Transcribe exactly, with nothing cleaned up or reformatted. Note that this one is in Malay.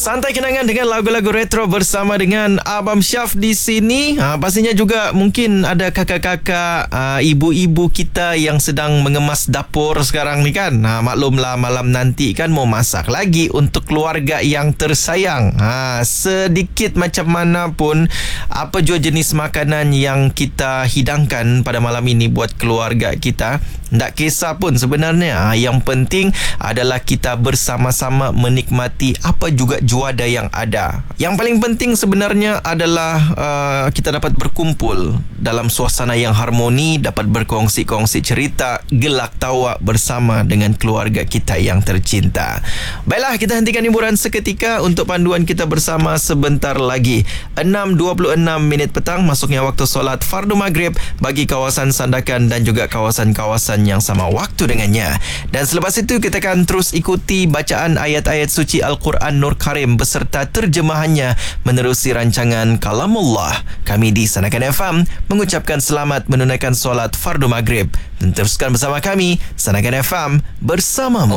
Santai kenangan dengan lagu-lagu retro bersama dengan Abang Syaf di sini. Ha, pastinya juga mungkin ada kakak-kakak, uh, ibu-ibu kita yang sedang mengemas dapur sekarang ni kan. Ha, maklumlah malam nanti kan mau masak lagi untuk keluarga yang tersayang. Ha, sedikit macam mana pun apa jua jenis makanan yang kita hidangkan pada malam ini buat keluarga kita, tak kisah pun sebenarnya. Ha, yang penting adalah kita bersama-sama menikmati apa juga juada yang ada. Yang paling penting sebenarnya adalah uh, kita dapat berkumpul dalam suasana yang harmoni, dapat berkongsi-kongsi cerita, gelak tawa bersama dengan keluarga kita yang tercinta. Baiklah, kita hentikan hiburan seketika untuk panduan kita bersama sebentar lagi. enam dua puluh enam minit petang, masuknya waktu solat fardu maghrib bagi kawasan Sandakan dan juga kawasan-kawasan yang sama waktu dengannya. Dan selepas itu kita akan terus ikuti bacaan ayat-ayat suci Al-Quran Nur Karim beserta terjemahannya menerusi rancangan Kalamullah. Kami di Sandakan F M mengucapkan selamat menunaikan solat fardu maghrib. Dan teruskan bersama kami, Sandakan F M bersamamu.